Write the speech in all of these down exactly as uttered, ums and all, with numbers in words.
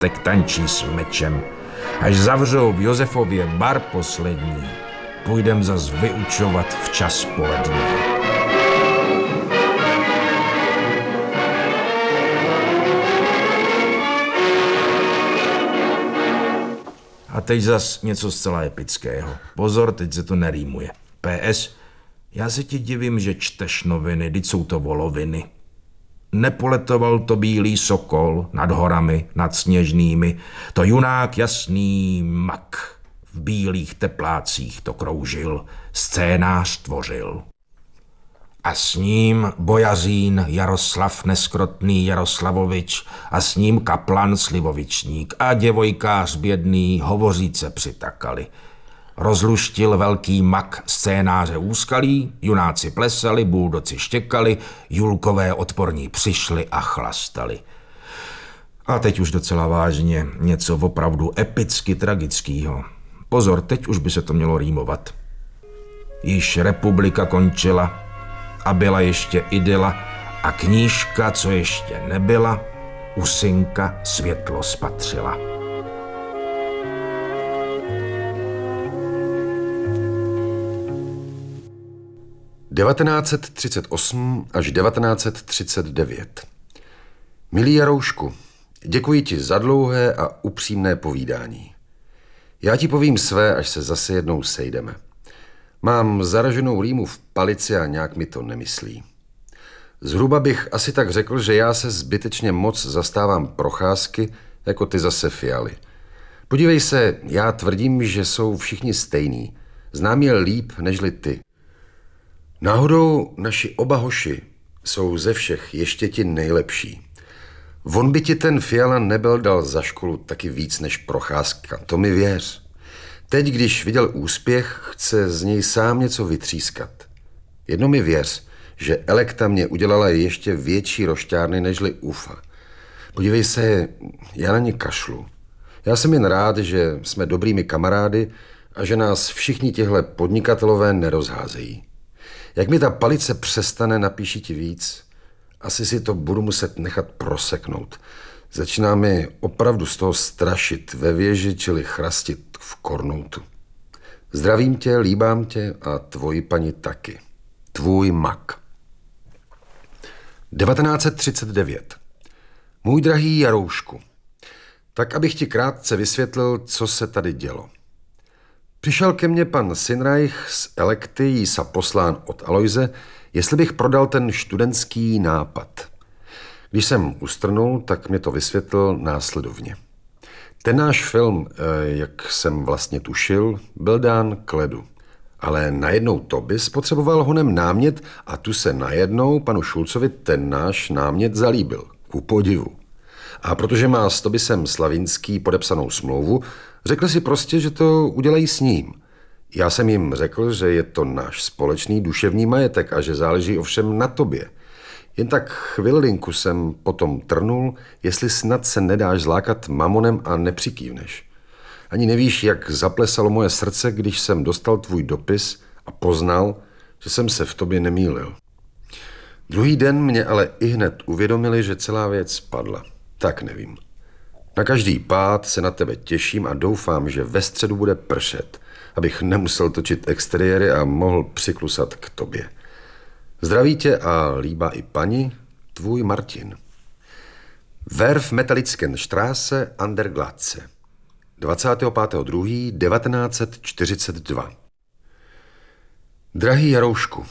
tak tančí s mečem. Až zavřou v Josefově bar poslední, půjdem zas vyučovat včas polední. A teď zas něco zcela epického. Pozor, teď se to nerýmuje. P S. Já se ti divím, že čteš noviny, vždyť jsou to voloviny. Nepoletoval to bílý sokol nad horami, nad sněžnými, to junák jasný mak v bílých teplácích to kroužil, scénář tvořil. A s ním bojazín Jaroslav Neskrotný Jaroslavovič a s ním kaplan Slivovičník a děvojkář bědný hovoříce přitakali. Rozluštil velký mak scénáře úskalí, junáci plesali, buldoci štěkali, julkové odporní přišli a chlastali. A teď už docela vážně něco opravdu epicky tragického. Pozor, teď už by se to mělo rýmovat. Již republika končila a byla ještě idyla a knížka, co ještě nebyla, u synka světlo spatřila. devatenáct třicet osm až devatenáct třicet devět. Milý Jaroušku, děkuji ti za dlouhé a upřímné povídání. Já ti povím své, až se zase jednou sejdeme. Mám zaraženou rýmu v palici a nějak mi to nemyslí. Zhruba bych asi tak řekl, že já se zbytečně moc zastávám Procházky, jako ty zase Fialy. Podívej se, já tvrdím, že jsou všichni stejní. Znám je líp, nežli ty. Náhodou naši oba hoši jsou ze všech ještě ti nejlepší. On by ti ten Fiala nebyl dal za školu taky víc než Procházka, to mi věř. Teď, když viděl úspěch, chce z něj sám něco vytřískat. Jedno mi věř, že Elekta mě udělala ještě větší rošťárny nežli Ufa. Podívej se, já na ně kašlu. Já jsem jen rád, že jsme dobrými kamarády a že nás všichni těhle podnikatelové nerozházejí. Jak mi ta palice přestane, napíši ti víc. Asi si to budu muset nechat proseknout. Začíná mi opravdu z toho strašit ve věži, čili chrastit v kornoutu. Zdravím tě, líbám tě a tvoji paní taky. Tvůj Mak. devatenáct třicet devět. Můj drahý Jaroušku, tak abych ti krátce vysvětlil, co se tady dělo. Přišel ke mně pan Sinreich z Elekty, jísa poslán od Alojze, jestli bych prodal ten študentský nápad. Když jsem ustrnul, tak mě to vysvětlil následovně. Ten náš film, jak jsem vlastně tušil, byl dán k ledu. Ale najednou Tobis potřeboval honem námět a tu se najednou panu Šulcovi ten náš námět zalíbil. Ku podivu. A protože má s Tobisem Slavinský podepsanou smlouvu, řekl si prostě, že to udělají s ním. Já jsem jim řekl, že je to náš společný duševní majetek a že záleží ovšem na tobě. Jen tak chvilinku jsem potom trnul, jestli snad se nedáš zlákat mamonem a nepřikývneš. Ani nevíš, jak zaplesalo moje srdce, když jsem dostal tvůj dopis a poznal, že jsem se v tobě nemýlil. Druhý den mě ale ihned uvědomili, že celá věc padla. Tak nevím. Na každý pád se na tebe těším a doufám, že ve středu bude pršet, abych nemusel točit exteriéry a mohl přiklusat k tobě. Zdraví tě a líbá i paní, tvůj Martin. Werf Metalicken Straße an der Glatze. dvacátého pátého druhého devatenáct čtyřicet dva. Drahý Jaroušku,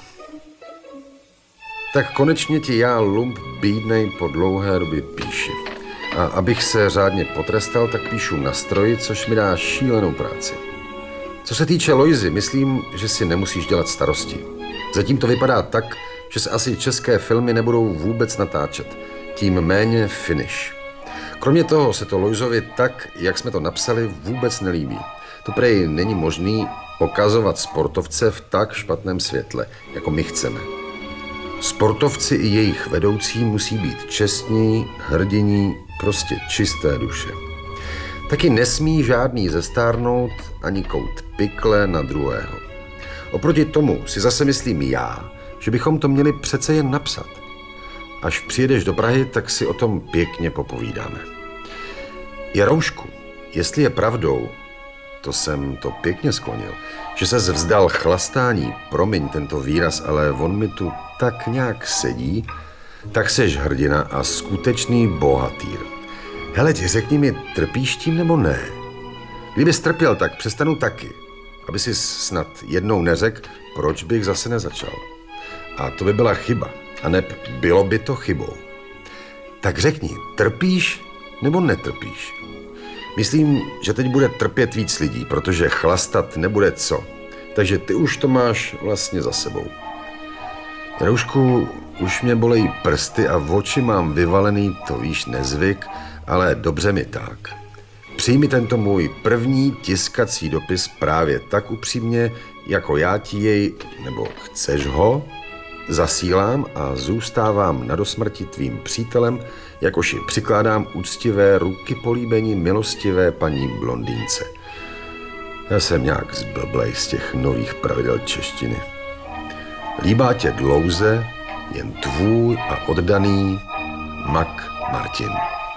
tak konečně ti já lump bídnej po dlouhé době píši. A abych se řádně potrestal, tak píšu na stroji, což mi dá šílenou práci. Co se týče Lojzy, myslím, že si nemusíš dělat starosti. Zatím to vypadá tak, že se asi české filmy nebudou vůbec natáčet. Tím méně finish. Kromě toho se to Lojzovi tak, jak jsme to napsali, vůbec nelíbí. To prej není možný okazovat sportovce v tak špatném světle, jako my chceme. Sportovci i jejich vedoucí musí být čestní, hrdiní, prostě čisté duše. Taky nesmí žádný zestárnout ani kout pikle na druhého. Oproti tomu si zase myslím já, že bychom to měli přece jen napsat. Až přijedeš do Prahy, tak si o tom pěkně popovídáme. Jaroušku, jestli je pravdou, to jsem to pěkně sklonil, že se vzdal chlastání, promiň tento výraz, ale on mi tu tak nějak sedí, tak seš hrdina a skutečný bohatýr. Hele, ti řekni mi, trpíš tím nebo ne? Kdyby trpěl, tak přestanu taky. Aby si snad jednou neřekl, proč bych zase nezačal. A to by byla chyba. A ne, bylo by to chybou. Tak řekni, trpíš nebo netrpíš? Myslím, že teď bude trpět víc lidí, protože chlastat nebude co. Takže ty už to máš vlastně za sebou. Jaroušku, už mě bolejí prsty a v oči mám vyvalený, to víš, nezvyk, ale dobře mi tak. Přijmi tento můj první tiskací dopis právě tak upřímně, jako já ti jej, nebo chceš ho, zasílám a zůstávám na dosmrti tvým přítelem, jakož ji přikládám úctivé ruky políbení milostivé paní blondýnce. Já jsem nějak zblblej z těch nových pravidel češtiny. Líbá tě dlouze, jen tvůj a oddaný Mak Martin.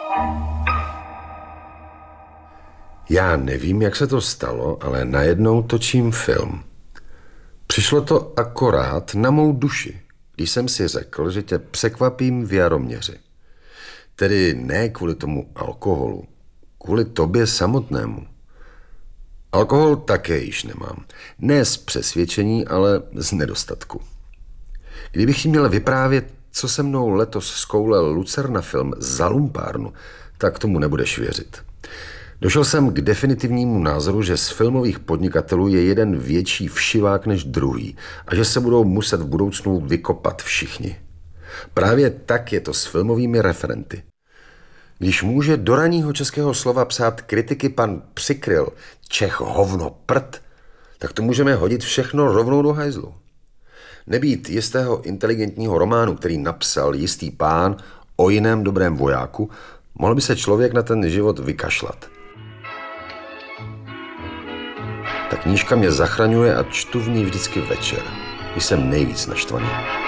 Já nevím, jak se to stalo, ale najednou točím film. Přišlo to akorát na mou duši, když jsem si řekl, že tě překvapím v Jaroměři. Tedy ne kvůli tomu alkoholu, kvůli tobě samotnému. Alkohol také již nemám. Ne z přesvědčení, ale z nedostatku. Kdybych ti měl vyprávět, co se mnou letos zkoulel Lucerna film Za lumpárnu, tak tomu nebudeš věřit. Došel jsem k definitivnímu názoru, že z filmových podnikatelů je jeden větší všivák než druhý a že se budou muset v budoucnu vykopat všichni. Právě tak je to s filmovými referenty. Když může do raního českého slova psát kritiky pan Přikryl, Čech hovno prd, tak to můžeme hodit všechno rovnou do hajzlu. Nebýt jistého inteligentního románu, který napsal jistý pán o jiném dobrém vojáku, mohl by se člověk na ten život vykašlat. Ta knížka mě zachraňuje a čtu v ní vždycky večer, když jsem nejvíc naštvaný.